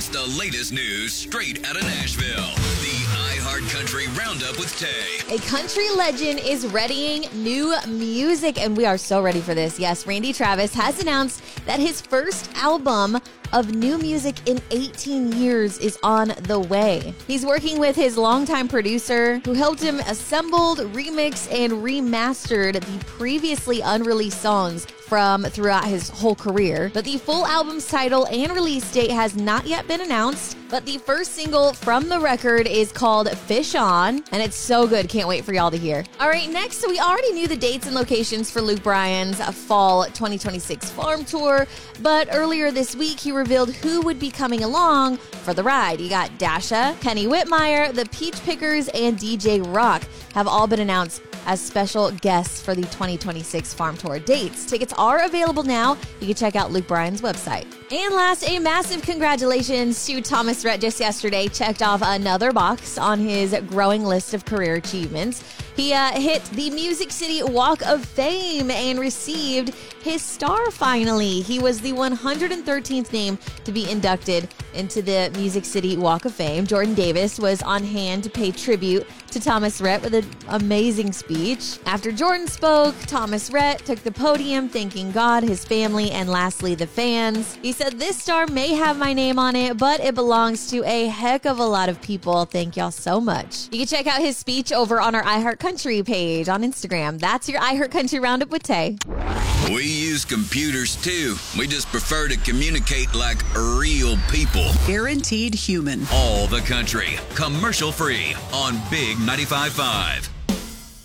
It's the latest news straight out of Nashville. The iHeart Country Roundup with Tay. A country legend is readying new music, and we are so ready for this. Yes, Randy Travis has announced that his first album of new music in 18 years is on the way. He's working with his longtime producer who helped him assemble, remix, and remastered the previously unreleased songs from throughout his whole career. But the full album's title and release date has not yet been announced. But the first single from the record is called Fish On, and it's so good. Can't wait for y'all to hear. All right, next, we already knew the dates and locations for Luke Bryan's fall 2026 farm tour, but earlier this week, he revealed who would be coming along for the ride. You got Dasha, Kenny Whitmire, the Peach Pickers, and DJ Rock have all been announced as special guests for the 2026 farm tour dates. Tickets are available now. You can check out Luke Bryan's website. And last, a massive congratulations to Thomas Rhett. Just yesterday checked off another box on his growing list of career achievements. He hit the Music City Walk of Fame and received his star finally. He was the 113th name to be inducted into the Music City Walk of Fame. Jordan Davis was on hand to pay tribute to Thomas Rhett with an amazing speech. After Jordan spoke, Thomas Rhett took the podium, thanking God, his family, and lastly, the fans. He said, "This star may have my name on it, but it belongs to a heck of a lot of people. Thank y'all so much." You can check out his speech over on our iHeart Country page on Instagram. That's your iHeart Country Roundup with Tay. We use computers too. We just prefer to communicate like real people. Guaranteed human. All the country, commercial free on Big 95.5.